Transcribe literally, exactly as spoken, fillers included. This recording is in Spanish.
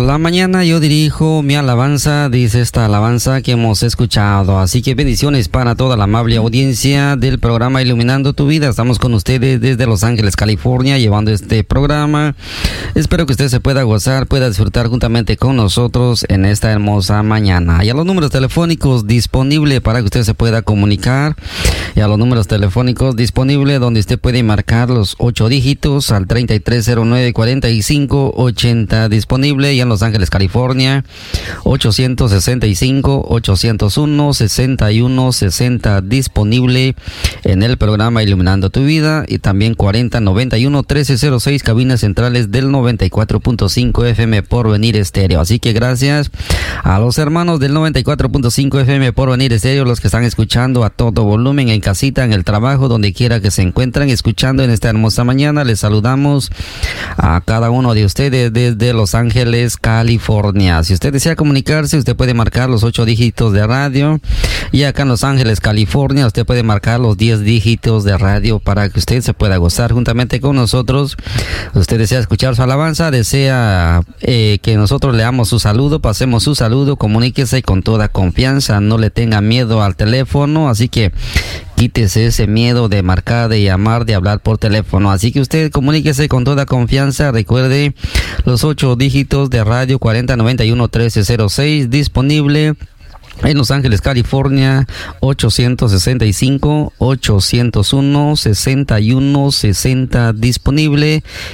la mañana yo dirijo mi alabanza, dice esta alabanza que hemos escuchado. Así que bendiciones para toda la amable audiencia del programa Iluminando tu Vida. Estamos con ustedes desde Los Ángeles, California, llevando este programa. Espero que usted se pueda gozar, pueda disfrutar juntamente con nosotros en esta hermosa mañana. Y a los números telefónicos disponibles para que usted se pueda comunicar. Y a los números telefónicos disponibles donde usted puede marcar los ocho dígitos al treinta y tres cero nueve cuarenta y cinco ochenta disponible. Y en Los Ángeles, California, ochocientos sesenta y cinco, ochocientos uno, sesenta y uno sesenta disponible en el programa Iluminando tu Vida. Y también cuarenta noventa y uno trece cero seis, cabinas centrales del noventa y cuatro punto cinco F M Porvenir Estéreo. Así que gracias a los hermanos del noventa y cuatro punto cinco F M Porvenir Estéreo, los que están escuchando a todo volumen en casita, en el trabajo, donde quiera que se encuentren escuchando en esta hermosa mañana. Les saludamos a cada uno de ustedes desde Los Ángeles, California. Si usted desea comunicarse, usted puede marcar los ocho dígitos de radio, y acá en Los Ángeles, California, usted puede marcar los diez dígitos de radio para que usted se pueda gozar juntamente con nosotros. Usted desea escuchar su alabanza, desea eh, que nosotros leamos su saludo, pasemos su saludo, comuníquese con toda confianza, no le tenga miedo al teléfono, así que quítese ese miedo de marcar, de llamar, de hablar por teléfono. Así que usted comuníquese con toda confianza. Recuerde los ocho dígitos de radio, cuarenta noventa y uno trece cero seis, disponible en Los Ángeles, California, ochocientos sesenta y cinco, ochocientos uno, sesenta y uno sesenta disponible.